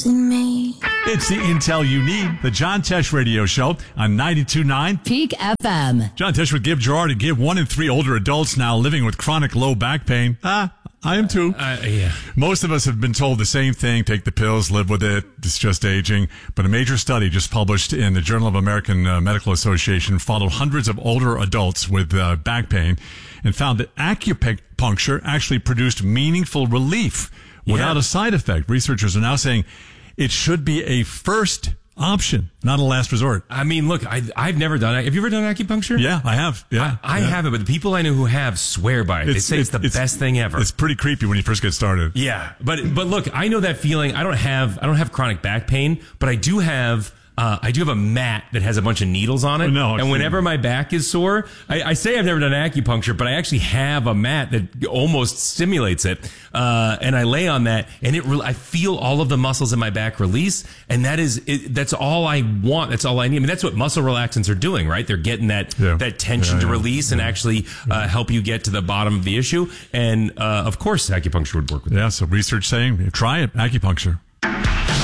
losing me. It's the intel you need. The John Tesh Radio Show on 92.9 Peak FM. John Tesh with Give Gerard and Give. 1 in 3 older adults now living with chronic low back pain. I am too. Yeah. Most of us have been told the same thing. Take the pills, live with it. It's just aging. But a major study just published in the Journal of American Medical Association followed hundreds of older adults with back pain and found that acupuncture actually produced meaningful relief without a side effect. Researchers are now saying it should be a first option, not a last resort. I mean, look, I've never done it. Have you ever done acupuncture? Yeah, I have. Yeah, I haven't, but the people I know who have swear by it. They say it's the best thing ever. It's pretty creepy when you first get started. Yeah, but look, I know that feeling. I don't have chronic back pain, but I do have a mat that has a bunch of needles on it. And whenever my back is sore, I say I've never done acupuncture, but I actually have a mat that almost stimulates it. And I lay on that, and I feel all of the muscles in my back release. And that's all I want. That's all I need. I mean, that's what muscle relaxants are doing, right? They're getting that tension to release and actually help you get to the bottom of the issue. And of course, acupuncture would work with that. Yeah, so research saying, try it, acupuncture.